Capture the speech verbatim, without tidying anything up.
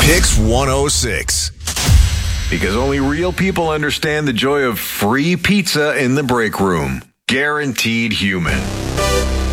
Kicks one oh six. Because only real people understand the joy of free pizza in the break room. Guaranteed Human.